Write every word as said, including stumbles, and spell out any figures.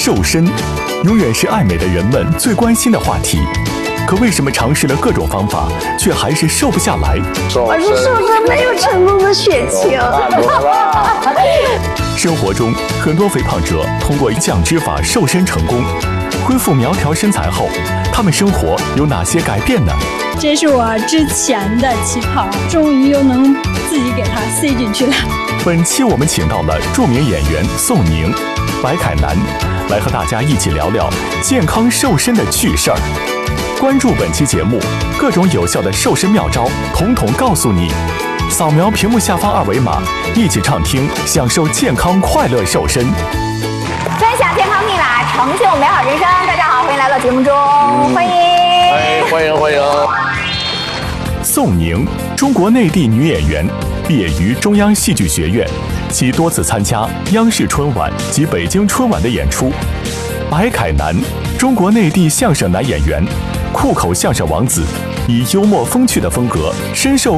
瘦身，永远是爱美的人们最关心的话题。可为什么尝试了各种方法，却还是瘦不下来？ 而是瘦身没有成功的血清。 生活中，很多肥胖者通过降脂法瘦身成功，恢复苗条身材后，他们生活有哪些改变呢？ 这是我之前的旗袍，终于又能自己给它塞进去了。 本期我们请到了著名演员宋宁、白凯南，来和大家一起聊聊健康瘦身的趣事儿。关注本期节目，各种有效的瘦身妙招，统统告诉你。扫描屏幕下方二维码，一起畅听，享受健康快乐瘦身。 分享健康密码，成就美好人生。大家好，欢迎来到节目中，欢迎， 哎，欢迎欢迎。 宋宁，中国内地女演员，毕业于中央戏剧学院，其多次参加央视春晚及北京春晚的演出。白凯南，中国内地相声男演员，酷口相声王子，以幽默风趣的风格深受